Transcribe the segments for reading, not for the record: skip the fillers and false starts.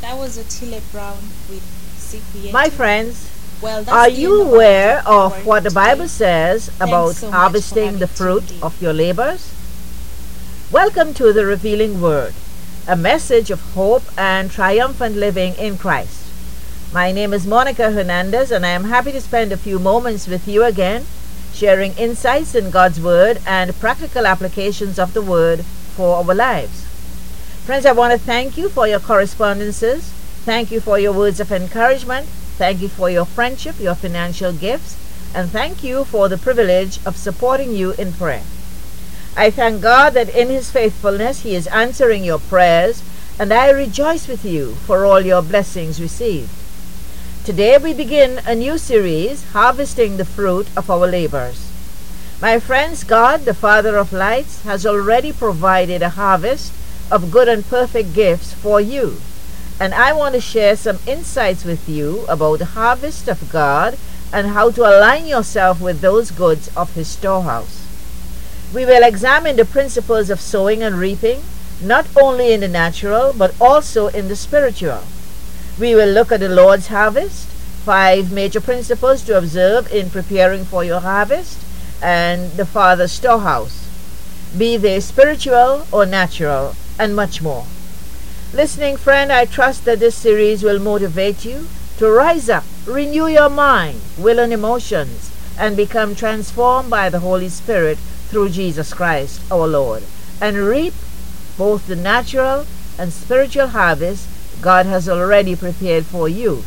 That was Otile Brown with My Cypriet. friends, Well, are that's the you end of our aware topic of for what the Bible today. says Thanks about so much for harvesting the having fruit tuned in. of your labors? Welcome to the Revealing Word, a message of hope and triumphant living in Christ. My name is Monica Hernandez, and I am happy to spend a few moments with you again, sharing insights in God's Word and practical applications of the Word for our lives. Friends, I want to thank you for your correspondences. Thank you for your words of encouragement. Thank you for your friendship, your financial gifts, and thank you for the privilege of supporting you in prayer. I thank God that in His faithfulness He is answering your prayers, and I rejoice with you for all your blessings received. Today we begin a new series, Harvesting the Fruit of Our Labors. My friends, God, the Father of lights, has already provided a harvest of good and perfect gifts for you. And I want to share some insights with you about the harvest of God and how to align yourself with those goods of His storehouse. We will examine the principles of sowing and reaping, not only in the natural, but also in the spiritual. We will look at the Lord's harvest, 5 major principles to observe in preparing for your harvest, and the Father's storehouse, be they spiritual or natural, and much more. Listening friend, I trust that this series will motivate you to rise up, renew your mind, will, and emotions, and become transformed by the Holy Spirit through Jesus Christ our Lord, and reap both the natural and spiritual harvest God has already prepared for you.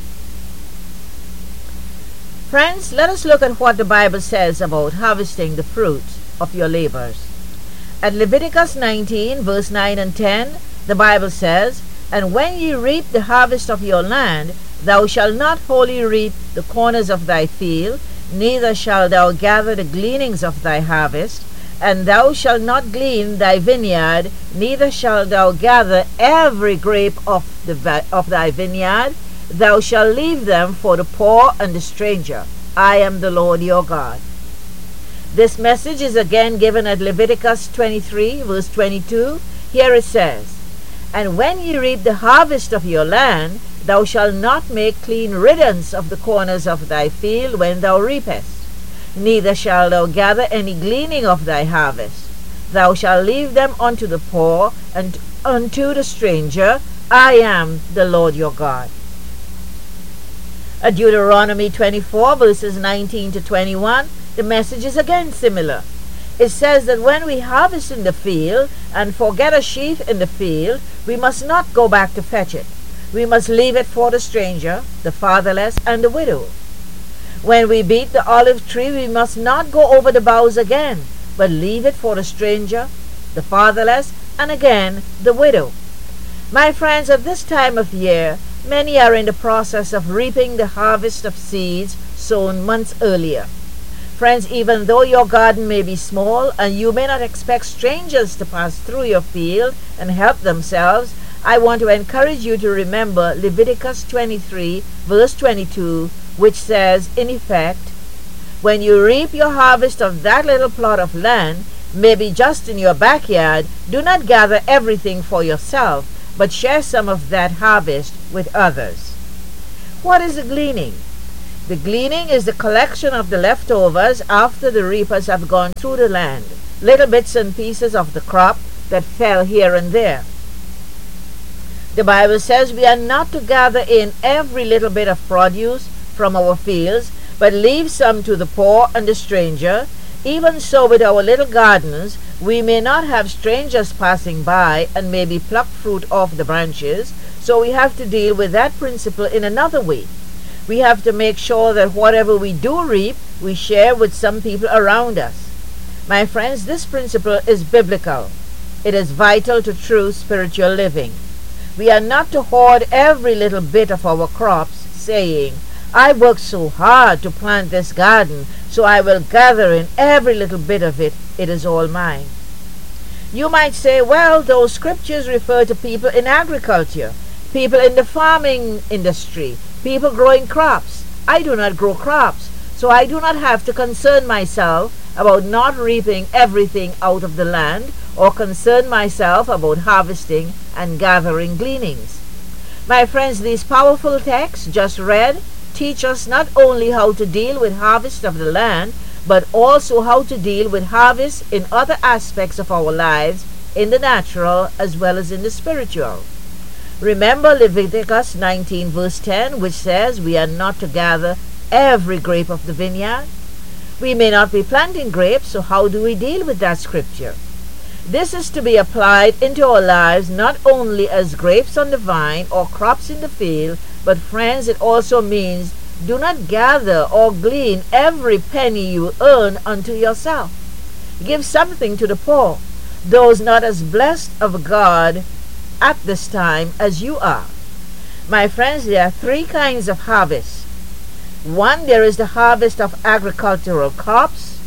Friends, let us look at what the Bible says about harvesting the fruit of your labors. At Leviticus 19, verse 9 and 10, the Bible says, "And when ye reap the harvest of your land, thou shalt not wholly reap the corners of thy field, neither shalt thou gather the gleanings of thy harvest, and thou shalt not glean thy vineyard, neither shalt thou gather every grape of thy vineyard. Thou shalt leave them for the poor and the stranger. I am the Lord your God." This message is again given at Leviticus 23, verse 22. Here it says, "And when ye reap the harvest of your land, thou shalt not make clean riddance of the corners of thy field when thou reapest. Neither shalt thou gather any gleaning of thy harvest. Thou shalt leave them unto the poor and unto the stranger. I am the Lord your God." At Deuteronomy 24, verses 19 to 21, the message is again similar. It says that when we harvest in the field and forget a sheaf in the field, we must not go back to fetch it. We must leave it for the stranger, the fatherless, and the widow. When we beat the olive tree, we must not go over the boughs again, but leave it for the stranger, the fatherless, and again the widow. My friends, at this time of year, many are in the process of reaping the harvest of seeds sown months earlier. Friends, even though your garden may be small and you may not expect strangers to pass through your field and help themselves, I want to encourage you to remember Leviticus 23, verse 22, which says, in effect, "When you reap your harvest of that little plot of land, maybe just in your backyard, do not gather everything for yourself, but share some of that harvest with others." What is the gleaning? The gleaning is the collection of the leftovers after the reapers have gone through the land, little bits and pieces of the crop that fell here and there. The Bible says we are not to gather in every little bit of produce from our fields, but leave some to the poor and the stranger. Even so with our little gardens, we may not have strangers passing by and maybe pluck fruit off the branches, so we have to deal with that principle in another way. We have to make sure that whatever we do reap, we share with some people around us. My friends, this principle is biblical. It is vital to true spiritual living. We are not to hoard every little bit of our crops, saying, "I worked so hard to plant this garden, so I will gather in every little bit of it. It is all mine." You might say, well, those scriptures refer to people in agriculture, people in the farming industry, people growing crops. I do not grow crops, so I do not have to concern myself about not reaping everything out of the land or concern myself about harvesting and gathering gleanings. My friends, these powerful texts just read teach us not only how to deal with harvest of the land, but also how to deal with harvest in other aspects of our lives, in the natural as well as in the spiritual. Remember Leviticus 19 verse 10, which says we are not to gather every grape of the vineyard. We may not be planting grapes, so how do we deal with that scripture? This is to be applied into our lives not only as grapes on the vine or crops in the field, but friends, it also means do not gather or glean every penny you earn unto yourself. Give something to the poor, those not as blessed of God at this time as you are. My friends, there are three kinds of harvest. One, there is the harvest of agricultural crops.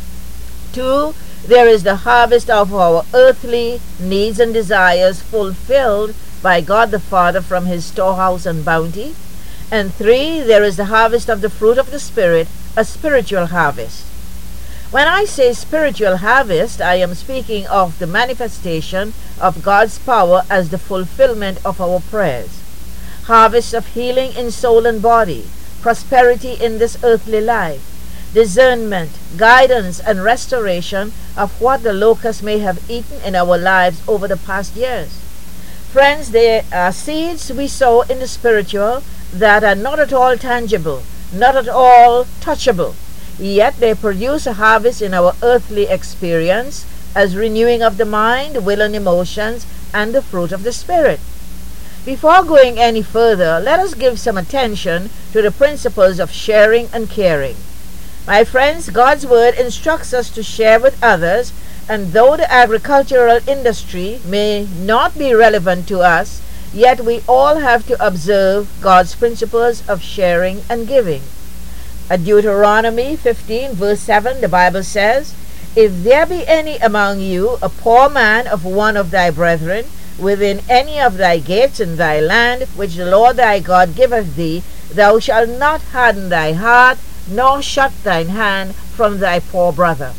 Two, there is the harvest of our earthly needs and desires fulfilled by God the Father from his storehouse and bounty. And three, there is the harvest of the fruit of the Spirit, a spiritual harvest. When I say spiritual harvest, I am speaking of the manifestation of God's power as the fulfillment of our prayers. Harvest of healing in soul and body, prosperity in this earthly life, discernment, guidance, and restoration of what the locusts may have eaten in our lives over the past years. Friends, there are seeds we sow in the spiritual that are not at all tangible, not at all touchable, yet they produce a harvest in our earthly experience as renewing of the mind, will, and emotions, and the fruit of the Spirit. Before going any further, let us give some attention to the principles of sharing and caring. My friends, God's Word instructs us to share with others, and though the agricultural industry may not be relevant to us, yet we all have to observe God's principles of sharing and giving. At Deuteronomy 15 verse 7, the Bible says, If there be any among you a poor man of one of thy brethren, within any of thy gates in thy land, which the Lord thy God giveth thee, thou shalt not harden thy heart, nor shut thine hand from thy poor brother.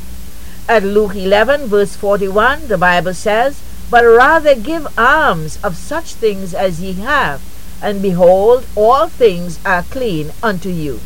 At Luke 11 verse 41, the Bible says, But rather give alms of such things as ye have, and behold, all things are clean unto you.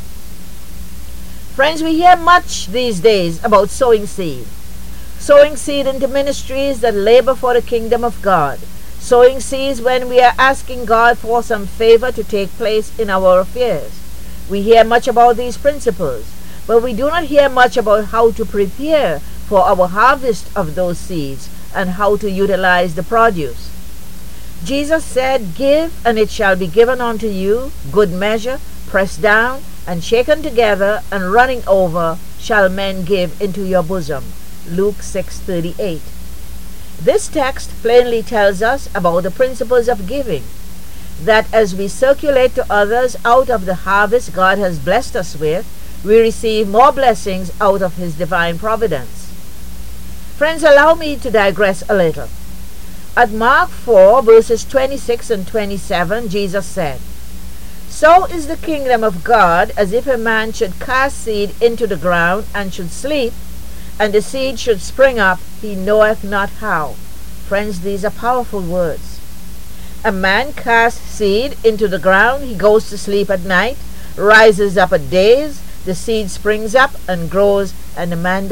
Friends, we hear much these days about sowing seed. Sowing seed into ministries that labor for the kingdom of God. Sowing seeds when we are asking God for some favor to take place in our affairs. We hear much about these principles, but we do not hear much about how to prepare for our harvest of those seeds and how to utilize the produce. Jesus said, Give, and it shall be given unto you, good measure, pressed down, and shaken together, and running over, shall men give into your bosom. Luke 6:38. This text plainly tells us about the principles of giving, that as we circulate to others out of the harvest God has blessed us with, we receive more blessings out of his divine providence. Friends, allow me to digress a little. At Mark 4 verses 26 and 27, Jesus said, So is the kingdom of God as if a man should cast seed into the ground, and should sleep, and the seed should spring up, he knoweth not how. Friends, these are powerful words. A man casts seed into the ground, he goes to sleep at night, rises up at days, the seed springs up and grows, and the man